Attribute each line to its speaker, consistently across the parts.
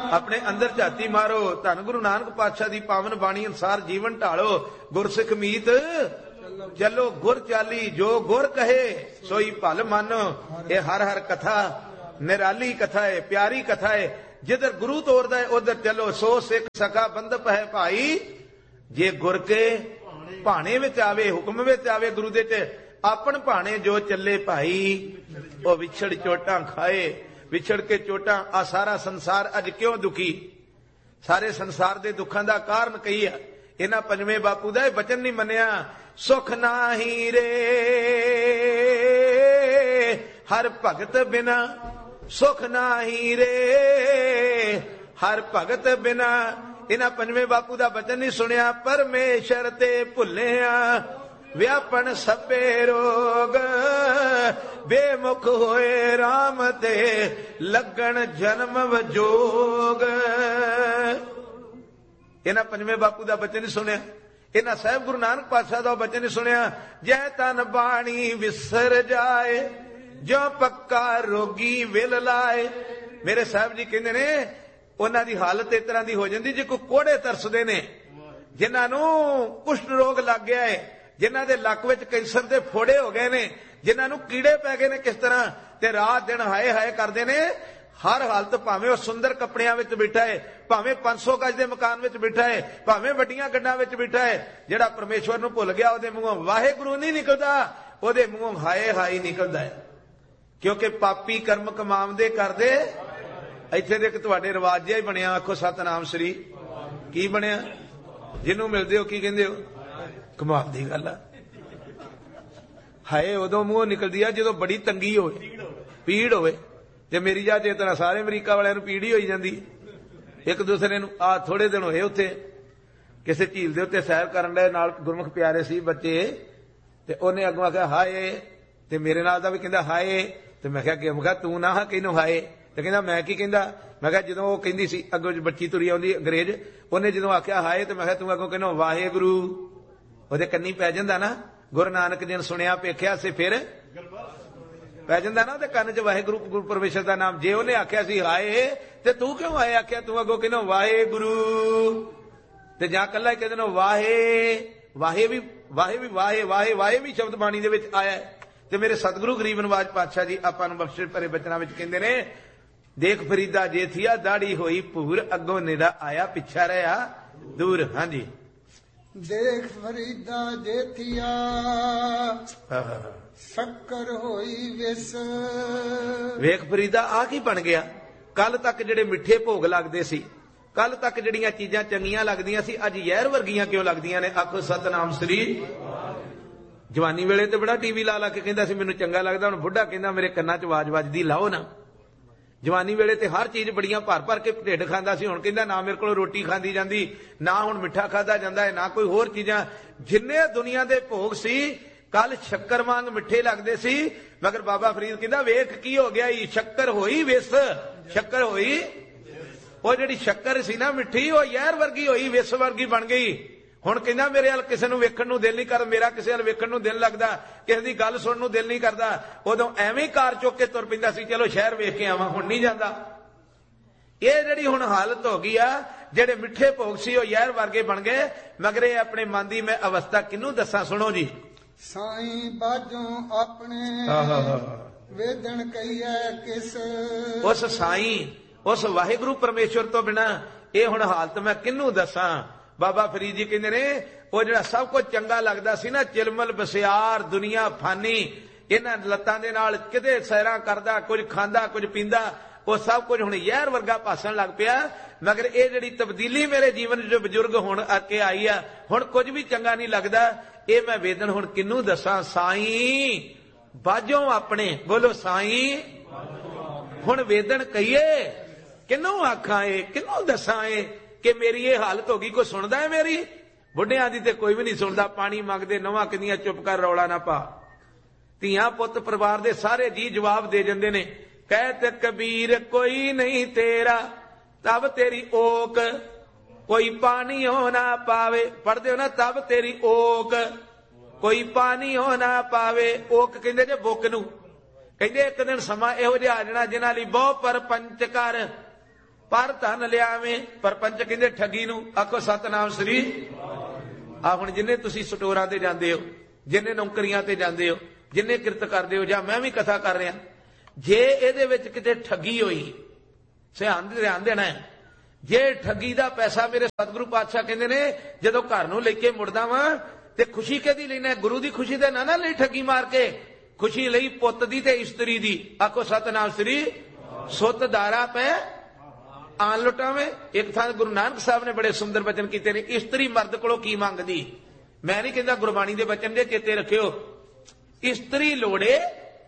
Speaker 1: अपने अंदर झाती मारो। धन गुरु नानक पातशाह दी पावन बाणी अनुसार जीवन ढालो। गुरसिख मीत चलो गुर चाली, जो गुर कहे सोई भल मानो। ये हर हर कथा निराली कथा है, प्यारी कथा है। जिधर गुरु तोरदा है उधर चलो। सो सिख सका बंधप है भाई, जे गुर के भाणे विच आवे, हुक्म विच आवे गुरु दे च आपन भाणे जो चले भाई। ओ विछड़ चोटां खाए, विछड़ के चोटां। आ सारा संसार अज क्यों दुखी? सारे संसार दे दुखां दा कारण कही है इन्हां पंजवें बापू दा वचन नहीं मन्निया। सुख नाही रे हर भगत बिना, सुख नाही रे हर भगत बिना। इन्हां पंजवें बापू दा वचन नहीं सुनिया। परमेश्वर ते भुल्लिया व्यापन सभे रोग, बेमुख होए राम ते लगन जन्म वजोग। इन्हां पंजवें बापू दा वचन नहीं सुनिया। इन्हां साहिब गुरु नानक पातशाह दा वचन नहीं सुनिया। जै तन बाणी विसर जाए, जो पक्का रोगी विल लाए। मेरे साहिब जी कहंदे ने उन्हां दी हालत इस तरह दी हो जांदी जे कोई कोड़े तरसदे ने, जिन्हां नूं कुष्ठ रोग लग गया है, जिन्हां दे लक विच कैंसर दे फोड़े हो गए ने, जिन्हां नूं कीड़े पै गए ने किस तरह, ते रात दिन हाय हाय करदे ने। हर हालत भावें वह सुंदर कपड़ियां विच बैठा है, भावें 500 गज के मकान विच बैठा है, भावें वड्डियां गड्डां विच बैठा है, जिहड़ा परमेश्वर नूं भुल गया उहदे मूंहों वाहिगुरू नहीं निकलदा, उहदे मूंहों हाय हाय निकलदा है। क्योंकि पापी कर्म कमावदे करदे। इत्थे दे तुहाडे रिवाज जिहा ही बनिया। आखो सतनाम श्री। की बनिया? जिन्हों मिलदे हो की कहिंदे हो? कमाल दी गल आ। हाय उदों मूंहों निकलदी आ जदों बड़ी तंगी होवे, पीड़ होवे। ते मेरी जा चेतना सारे अमरीका वालियां नूं पीड़ ही होई जांदी। एक दूसरे नूं आ थोड़े दिन होए उत्थे किसी झील दे उत्ते सैर करन दे नाल गुरमुख प्यारे सी बच्चे, ते ओने अगों आखिया हाय, ते मेरे नाल दा भी कहंदा हाय। ते मैं कहा कि मैं कहा तू ना किहनूं हाय? ते कहंदा मैं की कहंदा? मैं कहा जदों ओह कहंदी सी अगों बच्ची तुरी आउंदी अंग्रेज, ओने जदों आखिया हाय ते मैं कहा तू अगों कहनो वाहिगुरू, ओहदे कन्नी पै जांदा ना। गुरु नानक जी ने सुनिया पेखिया से फिर पै जांदा ना ते कन्न च वाहिगुरू गुरु परमेश्वर दा नाम। जे ओने आखिया सी हाय ते तू क्यों हाय आखिया? तू अगों कहनो वाहिगुरू, ते जां कल्ला ही कहदे नो वाहे। वाहे भी वाहे वाहे वाहे भी शब्द बाणी दे विच आया है। ते मेरे सतगुरु गरीब नवाज पातशाह जी आपां नूं बख्शिश भरे बचनां विच कहंदे ने, देख फरीदा जेथिया दाढ़ी होई भूर, अगों निरा आया पिछा रहा दूर। हाँ जी।
Speaker 2: देख फरीदा जेथिया शक्कर होई विस।
Speaker 1: वेख फरीदा आ की बन गया? कल तक जेड़े मिठे भोग लगदे सी, कल तक जड़ियां चीजां चंगियां लगदियां सी, अज जहर वर्गियां क्यों लगदियां ने? आखो सतनाम श्री। जवानी वेले ते बड़ा टीवी ला ला के कहंदा सी मैनूं चंगा लगदा, हुण बुढ़ा कहंदा मेरे कन्नां च आवाज वजदी लाओ ना। जवानी वेले ते हर चीज बड़ियां भर भर के ढिड खांदा सी, हुण कहंदा ना मेरे कोल रोटी खांदी जांदी, ना हुण मिठा खादा जांदा है, ना कोई होर चीजां। जिन्ने दुनिया दे भोग सी कल शक्कर वांग मिठे लगदे सी, मगर बाबा फरीद कहंदा वेख की हो गया, शक्कर होई विस। शक्कर होई, वो जिहड़ी शक्कर सी ना मिठी, वो जहर वर्गी होई, विस वर्गी बन गई। हुण कहंदा मेरे हल किसे नूं वेखण नूं दिल नहीं करदा, मेरा किसे हल वेखण नूं दिल लगदा, किसे दी गल सुणन नूं दिल नहीं करदा। उदों एवें कार चुक के तुर पैंदा सी, चलो शहर वेख के आवां, हुण नहीं जांदा। ये जिहड़ी हुण हालत हो गई आ, जिहड़े मिठे भोग सी वो जहर वर्गे बन गए। मगर ये अपने मन दी मैं अवस्था किनूं दसां? सुणो जी।
Speaker 2: साईं बाजों अपने वेदन कहिए किस।
Speaker 1: उस साईं, उस वाहिगुरू परमेश्वर तो बिना ये हुण हालत मैं किनूं दसां? बाबा फरीद जी कहंदे ने वो जिहड़ा सब कुछ चंगा लगदा सी ना, चिलमल बसियार दुनिया फानी, इन्हां लत्तां दे नाल किते सैरां करदा, कुछ खांदा कुछ पींदा, वो सब कुछ हुण जहर वर्गा भासण लग पिया। मगर ये जिहड़ी तब्दीली मेरे जीवन जो बजुर्ग हुण आके आई आ, हुण कुछ भी चंगा नहीं लगदा। ये मैं वेदन हुण किनूं दसां? साईं बाजों अपने, बोलो साईं। हुण वेदन कहिए किनूं आखां? किनूं दसां कि मेरी ये हालत हो गई? कोई सुनदा है मेरी? बुढ़ियां दी ते कोई भी नहीं सुनदा। पानी मंगदे नवां किंदियां चुप कर रौला ना पा। ਧੀਆਂ पुत परिवार दे सारे जी जवाब दे जांदे ने। कहते कबीर कोई नहीं तेरा तब तेरी ओक, कोई पानी हो ना पावे। पढ़दे हो ना, तब तेरी ओक कोई पानी हो ना पावे। ओक कहंदे जे बुक नूं। कहंदे एक दिन समा इहो जिहा आ जाणा जिन्हां लई बहु परपंच कर, ਪਰ ਧਨ ਲਿਆਵੇਂ। ਪਰਪੰਚ ਕਹਿੰਦੇ ਠੱਗੀ ਨੂੰ। ਆਖੋ ਸਤਨਾਮ ਸ੍ਰੀ। ਆ ਹੁਣ ਜਿੰਨੇ ਤੁਸੀਂ ਸਟੋਰਾਂ ਤੇ ਜਾਂਦੇ ਹੋ, ਜਿੰਨੇ ਨੌਕਰੀਆਂ ਤੇ ਜਾਂਦੇ ਹੋ, ਜਿੰਨੇ ਕਿਰਤ ਕਰਦੇ ਹੋ, ਜਾਂ ਮੈਂ ਵੀ ਕਥਾ ਕਰ ਰਿਹਾ, ਜੇ ਇਹਦੇ ਵਿੱਚ ਕਿਤੇ ਠੱਗੀ ਹੋਈ, ਧਿਆਨ ਦੇਣਾ ਹੈ। ਜੇ ਠੱਗੀ ਦਾ ਪੈਸਾ, ਮੇਰੇ ਸਤਿਗੁਰੂ ਪਾਤਸ਼ਾਹ ਕਹਿੰਦੇ ਨੇ ਜਦੋਂ ਘਰ ਨੂੰ ਲੈ ਕੇ ਮੁੜਦਾ ਵਾਂ ਤੇ ਖੁਸ਼ੀ ਕਿਹਦੀ ਲੈਣਾ? ਗੁਰੂ ਦੀ ਖੁਸ਼ੀ ਦੇ ਨਾ ਲਈ ਠੱਗੀ ਮਾਰ ਕੇ। ਖੁਸ਼ੀ ਲਈ ਪੁੱਤ ਦੀ ਤੇ ਇਸਤਰੀ ਦੀ। ਆਖੋ ਸਤਨਾਮ ਸ੍ਰੀ। ਸੁੱਤ ਦਾਰਾ ਪੈ ਆਨ ਲੁਟਾਵੇਂ। ਇੱਕ ਥਾਂ ਗੁਰੂ ਨਾਨਕ ਸਾਹਿਬ ਨੇ ਬੜੇ ਸੁੰਦਰ ਬਚਨ ਕੀਤੇ ਨੇ, ਇਸਤਰੀ ਮਰਦ ਕੋਲੋਂ ਕੀ ਮੰਗਦੀ। ਮੈਂ ਨਹੀਂ ਕਹਿੰਦਾ, ਗੁਰਬਾਣੀ ਦੇ ਬਚਨ ਦੇ ਚੇਤੇ ਰੱਖਿਓ। ਇਸਤਰੀ ਲੋੜੇ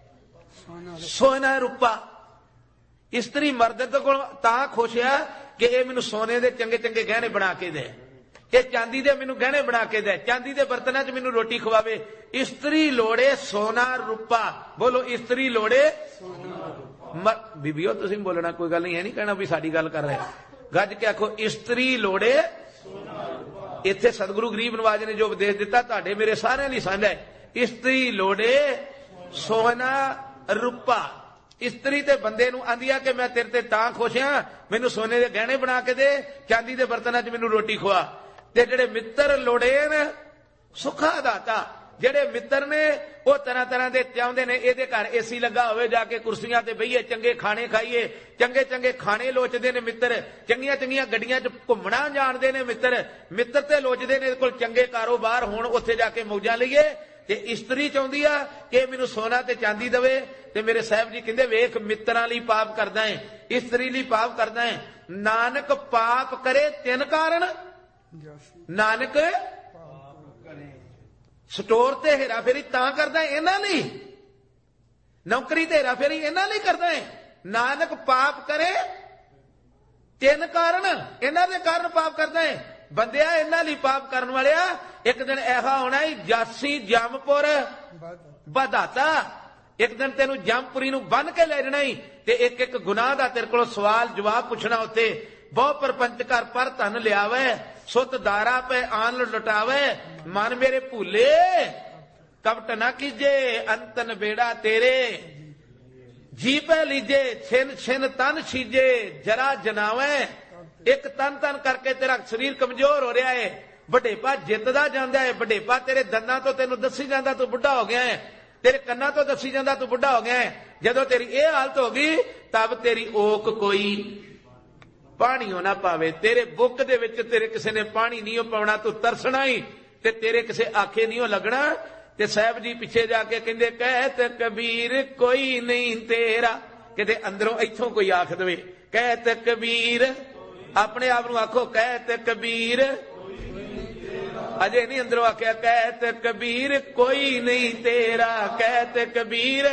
Speaker 1: ਸੋਨਾ ਰੂਪਾ। ਇਸਤਰੀ ਮਰਦ ਕੋਲ ਤਾਂ ਖੁਸ਼ ਆ ਕਿ ਇਹ ਮੈਨੂੰ ਸੋਨੇ ਦੇ ਚੰਗੇ ਚੰਗੇ ਗਹਿਣੇ ਬਣਾ ਕੇ ਦੇ, ਇਹ ਚਾਂਦੀ ਦੇ ਮੈਨੂੰ ਗਹਿਣੇ ਬਣਾ ਕੇ ਦੇ, ਚਾਂਦੀ ਦੇ ਬਰਤਨਾਂ 'ਚ ਮੈਨੂੰ ਰੋਟੀ ਖਵਾਵੇ। ਇਸਤਰੀ ਲੋੜੇ ਸੋਨਾ ਰੂਪਾ। ਬੋਲੋ, ਇਸਤਰੀ ਲੋੜੇ ਸੋਨਾ ਰੂਪਾ। ਬੀਬੀਓ ਤੁਸੀਂ ਬੋਲਣਾ, ਕੋਈ ਗੱਲ ਨਹੀਂ, ਇਹ ਨਹੀਂ ਕਹਿਣਾ ਵੀ ਸਾਡੀ ਗੱਲ ਕਰ ਰਹੇ। ਗੱਜ ਕੇ ਆਖੋ, ਇਸਤਰੀ ਲੋੜੇ ਸੋਨਾ ਰੂਪਾ। ਇੱਥੇ ਸਤਿਗੁਰੂ ਗਰੀਬ ਨਵਾਜ ਨੇ ਜੋ ਉਪਦੇਸ਼ ਦਿੱਤਾ ਤੁਹਾਡੇ ਮੇਰੇ ਸਾਰਿਆਂ ਲਈ ਸਾਂਝਾ ਹੈ। ਇਸਤਰੀ ਲੋੜੇ ਸੋਨਾ ਰੂਪਾ। ਇਸਤਰੀ ਤੇ ਬੰਦੇ ਨੂੰ ਆਂਦੀ ਆ ਕਿ ਮੈਂ ਤੇਰੇ ਤੇ ਤਾਂ ਖੁਸ਼ ਹਾਂ, ਮੈਨੂੰ ਸੋਨੇ ਦੇ ਗਹਿਣੇ ਬਣਾ ਕੇ ਦੇ, ਚਾਂਦੀ ਦੇ ਬਰਤਨਾਂ 'ਚ ਮੈਨੂੰ ਰੋਟੀ ਖਵਾ। ਤੇ ਜਿਹੜੇ ਮਿੱਤਰ ਲੋੜੇ ਨੇ ਸੁਖਾ ਦਾਤਾ। ਜਿਹੜੇ ਮਿੱਤਰ ਨੇ ਉਹ ਤਰ੍ਹਾਂ ਤਰ੍ਹਾਂ ਦੇ ਚਾਹੁੰਦੇ ਨੇ ਇਹਦੇ ਘਰ ਏਸੀ ਲੱਗਾ ਹੋਵੇ, ਜਾ ਕੇ ਕੁਰਸੀਆਂ ਤੇ ਬਈਏ, ਚੰਗੇ ਖਾਣੇ ਖਾਈਏ। ਚੰਗੇ ਚੰਗੇ ਖਾਣੇ ਲੋਚਦੇ ਨੇ ਮਿੱਤਰ। ਚੰਗੀਆਂ ਚੰਗੀਆਂ ਗੱਡੀਆਂ 'ਚ ਘੁੰਮਣਾ ਜਾਣਦੇ ਨੇ ਮਿੱਤਰ। ਮਿੱਤਰ ਤੇ ਲੋਚਦੇ ਨੇ ਇਹਦੇ ਕੋਲ ਚੰਗੇ ਕਾਰੋਬਾਰ ਹੋਣ, ਉੱਥੇ ਜਾ ਕੇ ਮੌਜਾਂ ਲਈਏ। ਤੇ ਇਸਤਰੀ ਚਾਹੁੰਦੀ ਆ ਕਿ ਮੈਨੂੰ ਸੋਨਾ ਤੇ ਚਾਂਦੀ ਦੇਵੇ। ਤੇ ਮੇਰੇ ਸਾਹਿਬ ਜੀ ਕਹਿੰਦੇ, ਵੇਖ ਮਿੱਤਰਾਂ ਲਈ ਪਾਪ ਕਰਦਾ ਹੈ, ਇਸਤਰੀ ਲਈ ਪਾਪ ਕਰਦਾ ਹੈ। ਨਾਨਕ ਪਾਪ ਕਰੇ ਤਿੰਨ ਕਾਰਨ। ਨਾਨਕ ਸਟੋਰ ਤੇ ਹੇਰਾ ਫੇਰੀ ਤਾਂ ਕਰਦਾ ਇਹਨਾਂ ਲਈ, ਨੌਕਰੀ ਤੇ ਹੇਰਾ ਫੇਰੀ ਇਹਨਾਂ ਲਈ ਕਰਦਾ ਹੈ। ਨਾਨਕ ਪਾਪ ਕਰੇ ਤਿੰਨ ਕਾਰਨ, ਇਹਨਾਂ ਦੇ ਕਾਰਨ ਪਾਪ ਕਰਦਾ ਹੈ। ਬੰਦਿਆ ਇਹਨਾਂ ਲਈ ਪਾਪ ਕਰਨ ਵਾਲਿਆ, ਇੱਕ ਦਿਨ ਐਸਾ ਹੋਣਾ ਹੀ ਜਾਸੀ ਜੰਮਪੁਰ ਵਧਾਤਾ। ਇੱਕ ਦਿਨ ਤੈਨੂੰ ਜੰਮਪੁਰੀ ਨੂੰ ਬੰਨ ਕੇ ਲੈ ਜਾਣਾ ਹੀ, ਤੇ ਇੱਕ ਇੱਕ ਗੁਨਾਹ ਦਾ ਤੇਰੇ ਕੋਲੋਂ ਸਵਾਲ ਜਵਾਬ ਪੁੱਛਣਾ ਉੱਤੇ। ਬਹੁ ਪਰਪੰਚ ਕਰ ਪਰ ਧਨ ਲਿਆਵੇ, ਸੁੱਤ ਦਾਰਾ ਪੈ ਆਨ ਲੁਟਾਵੇ। ਮਨ ਮੇਰੇ ਭੂਲੇ ਕਪਟ ਨਾ ਕੀਜੇ, ਅੰਤਨ ਬੇੜਾ ਤੇਰੇ। ਜੀ ਪੈ ਲੀਜੇ ਛਿਨ ਛਿਨ ਤਨ ਛੀਜੇ, ਜਰਾ ਜਨਾਵੇ। ਇੱਕ ਤਨ ਤਨ ਕਰਕੇ ਤੇਰਾ ਸਰੀਰ ਕਮਜ਼ੋਰ ਹੋ ਰਿਹਾ ਹੈ। ਵਡੇਪਾ ਜਿੱਤਦਾ ਜਾਂਦਾ ਹੈ। ਵਡੇਪਾ ਤੇਰੇ ਦੰਦਾਂ ਤੋਂ ਤੈਨੂੰ ਦੱਸੀ ਜਾਂਦਾ ਤੂੰ ਬੁੱਢਾ ਹੋ ਗਿਆ ਹੈ, ਤੇਰੇ ਕੰਨਾਂ ਤੋਂ ਦੱਸੀ ਜਾਂਦਾ ਤੂੰ ਬੁੱਢਾ ਹੋ ਗਿਆ ਹੈ। ਜਦੋਂ ਤੇਰੀ ਇਹ ਹਾਲਤ ਹੋ ਗਈ, ਤਬ ਤੇਰੀ ਓਕ ਕੋਈ ਪਾਣੀ ਹੋ ਨਾ ਪਾਵੇ। ਤੇਰੇ ਬੁੱਕ ਦੇ ਵਿੱਚ ਤੇਰੇ ਕਿਸੇ ਨੇ ਪਾਣੀ ਨਹੀਂ ਪਾਉਣਾ, ਤੂੰ ਤਰਸਣਾ ਹੀ, ਤੇ ਤੇਰੇ ਕਿਸੇ ਆਖੇ ਨਹੀਂ ਲੱਗਣਾ। ਤੇ ਸਾਹਿਬ ਜੀ ਪਿੱਛੇ ਜਾ ਕੇ ਕਹਿੰਦੇ, ਕਹਿਤ ਕਬੀਰ ਕੋਈ ਨਹੀਂ ਤੇਰਾ। ਕਿਤੇ ਅੰਦਰੋਂ ਇੱਥੋਂ ਕੋਈ ਆਖ ਦੇਵੇ, ਕਹਿਤ ਕਬੀਰ। ਆਪਣੇ ਆਪ ਨੂੰ ਆਖੋ, ਕਹਿਤ ਕਬੀਰ। ਅਜੇ ਨਹੀਂ ਅੰਦਰੋਂ ਆਖਿਆ, ਕਹਿਤ ਕਬੀਰ ਕੋਈ ਨਹੀਂ ਤੇਰਾ। ਕਹਿਤ ਕਬੀਰ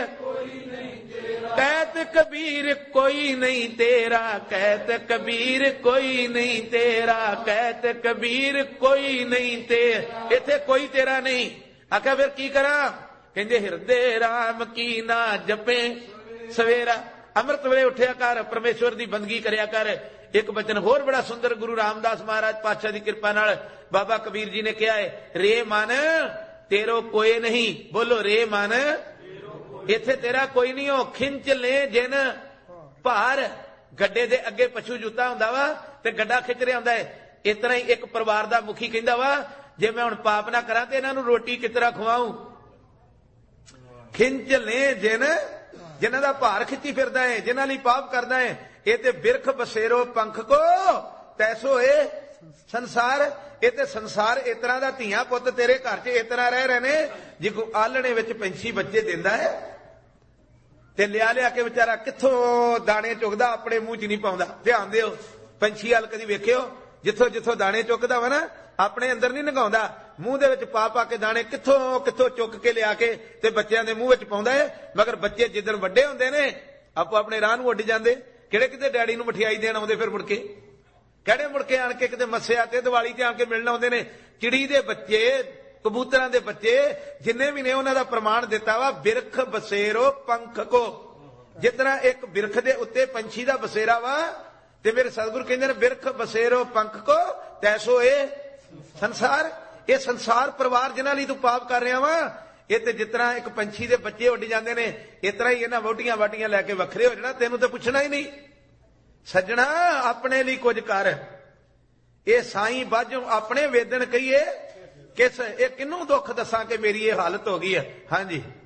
Speaker 1: ਕਹਿਤ ਕਬੀਰ ਕੋਈ ਨਹੀਂ ਤੇਰਾ। ਕਹਿਤ ਕਬੀਰ ਕੋਈ ਨਹੀਂ ਤੇਰਾ। ਕਹਿਤ ਕਬੀਰ ਕੋਈ ਨਹੀਂ ਤੇਰਾ। ਇੱਥੇ ਕੋਈ ਤੇਰਾ ਨਹੀਂ। ਆਖਿਆ ਫਿਰ ਕੀ ਕਰਾਂ? ਕਹਿੰਦੇ, ਹਿਰਦੇ ਰਾਮ ਕੀ ਨਾ ਜਪੇ ਸਵੇਰਾ। ਅੰਮ੍ਰਿਤ ਵੇਲੇ ਉੱਠਿਆ ਕਰ, ਪਰਮੇਸ਼ਵਰ ਦੀ ਬੰਦਗੀ ਕਰਿਆ ਕਰ। ਇੱਕ ਬਚਨ ਹੋਰ ਬੜਾ ਸੁੰਦਰ ਗੁਰੂ ਰਾਮਦਾਸ ਮਹਾਰਾਜ ਪਾਤਸ਼ਾਹ ਦੀ ਕਿਰਪਾ ਨਾਲ ਬਾਬਾ ਕਬੀਰ ਜੀ ਨੇ ਕਿਹਾ ਹੈ, ਰੇ ਮਨ ਤੇਰੋ ਕੋਈ ਨਹੀਂ। ਬੋਲੋ, ਰੇ ਮਨ ਇੱਥੇ ਤੇਰਾ ਕੋਈ ਨਹੀਂ ਹੋ। ਖਿੰਚ ਲੈ ਜਿਨ ਭਾਰ। ਗੱਡੇ ਦੇ ਅੱਗੇ ਪਸ਼ੂ ਜੁੱਤਾ ਹੁੰਦਾ ਵਾ ਤੇ ਗੱਡਾ ਖਿੱਚ ਰਿਹਾ ਹੁੰਦਾ ਹੈ। ਇਸ ਤਰ੍ਹਾਂ ਹੀ ਇੱਕ ਪਰਿਵਾਰ ਦਾ ਮੁਖੀ ਕਹਿੰਦਾ ਵਾ, ਜੇ ਮੈਂ ਹੁਣ ਪਾਪ ਨਾ ਕਰਾਂ ਤੇ ਇਹਨਾਂ ਨੂੰ ਰੋਟੀ ਕਿਸ ਤਰ੍ਹਾਂ ਖਵਾਉਂ। ਖਿੰਚ ਲੈ ਜਿਨ, ਜਿਨ੍ਹਾਂ ਦਾ ਭਾਰ ਖਿੱਚੀ ਫਿਰਦਾ ਹੈ, ਜਿਨ੍ਹਾਂ ਲਈ ਪਾਪ ਕਰਦਾ ਹੈ। ਇਹ ਤੇ ਬਿਰਖ ਬਸੇਰੋ ਪੰਖ ਕੋ ਤੈਸੋ ਇਹ ਸੰਸਾਰ। ਇਹ ਤੇ ਸੰਸਾਰ ਇਸ ਤਰ੍ਹਾਂ ਦਾ, ਧੀਆਂ ਪੁੱਤ ਤੇਰੇ ਘਰ 'ਚ ਇਸ ਤਰ੍ਹਾਂ ਰਹਿ ਰਹੇ ਨੇ ਜਿਵੇਂ ਆਲਣੇ ਵਿੱਚ ਪੰਛੀ ਬੱਚੇ ਦਿੰਦਾ ਹੈ, ਤੇ ਲਿਆ ਲਿਆ ਕੇ ਵਿਚਾਰਾ ਕਿੱਥੋਂ ਦਾਣੇ ਚੁਗਦਾ, ਆਪਣੇ ਮੂੰਹ 'ਚ ਨਹੀਂ ਪਾਉਂਦਾ। ਧਿਆਨ ਦਿਓ, ਪੰਛੀ ਹਾਲ ਕਦੀ ਵੇਖਿਓ? ਜਿੱਥੋਂ ਜਿੱਥੋਂ ਦਾਣੇ ਚੁੱਕਦਾ ਵਾ ਨਾ, ਆਪਣੇ ਅੰਦਰ ਨਹੀਂ ਲੰਘਾਉਂਦਾ, ਮੂੰਹ ਦੇ ਵਿੱਚ ਪਾ ਪਾ ਕੇ ਦਾਣੇ ਕਿੱਥੋਂ ਕਿੱਥੋਂ ਚੁੱਕ ਕੇ ਲਿਆ ਕੇ ਤੇ ਬੱਚਿਆਂ ਦੇ ਮੂੰਹ ਵਿੱਚ ਪਾਉਂਦਾ ਹੈ। ਮਗਰ ਬੱਚੇ ਜਿੱਦਣ ਵੱਡੇ ਹੁੰਦੇ ਨੇ, ਆਪੋ ਆਪਣੇ ਰਾਹ ਨੂੰ ਉੱਡ ਜਾਂਦੇ। ਕਿਹੜੇ ਕਿਤੇ ਡੈਡੀ ਨੂੰ ਮਠਿਆਈ ਦੇਣ ਆਉਂਦੇ, ਫਿਰ ਮੁੜ ਕੇ ਕਿਹੜੇ ਮੁੜ ਕੇ ਆਣ ਕੇ ਕਿਤੇ ਮੱਸਿਆ ਤੇ ਦੀਵਾਲੀ ਤੇ ਆਣ ਕੇ ਮਿਲਣ ਆਉਂਦੇ ਨੇ। ਚਿੜੀ ਦੇ ਬੱਚੇ, ਕਬੂਤਰਾਂ ਦੇ ਬੱਚੇ ਜਿੰਨੇ ਵੀ ਨੇ, ਉਹਨਾਂ ਦਾ ਪ੍ਰਮਾਣ ਦਿੱਤਾ ਵਾ, ਬਿਰਖ ਬਸੇਰੋ ਪੰਖ ਕੋ। ਜਿਸ ਤਰ੍ਹਾਂ ਇੱਕ ਬਿਰਖ ਦੇ ਉੱਤੇ ਪੰਛੀ ਦਾ ਬਸੇਰਾ ਵਾ, ਤੇ ਮੇਰੇ ਸਤਿਗੁਰੂ ਕਹਿੰਦੇ ਨੇ, ਬਿਰਖ ਬਸੇਰੋ ਪੰਖ ਕੋ ਤੈਸੋ ਇਹ ਸੰਸਾਰ। ਇਹ ਸੰਸਾਰ ਪਰਿਵਾਰ ਜਿਨ੍ਹਾਂ ਲਈ ਤੂੰ ਪਾਪ ਕਰ ਰਿਹਾ ਵਾ, ਇਹ ਤੇ ਜਿਸ ਤਰ੍ਹਾਂ ਇੱਕ ਪੰਛੀ ਦੇ ਬੱਚੇ ਉੱਡ ਜਾਂਦੇ ਨੇ, ਇਸ ਤਰ੍ਹਾਂ ਹੀ ਇਹਨਾਂ ਵੋਟੀਆਂ ਵਾਟੀਆਂ ਲੈ ਕੇ ਵੱਖਰੇ ਹੋ ਜਾਣਾ, ਤੈਨੂੰ ਤਾਂ ਪੁੱਛਣਾ ਹੀ ਨਹੀਂ। ਸੱਜਣਾ ਆਪਣੇ ਲਈ ਕੁਝ ਕਰ। ਇਹ ਸਾਈਂ ਬਾਝੋਂ ਆਪਣੇ ਵੇਦਣ ਕਹੀਏ ਕਿਸ, ਇਹ ਕਿਹਨੂੰ ਦੁੱਖ ਦੱਸਾਂ ਕਿ ਮੇਰੀ ਇਹ ਹਾਲਤ ਹੋ ਗਈ ਹੈ। ਹਾਂਜੀ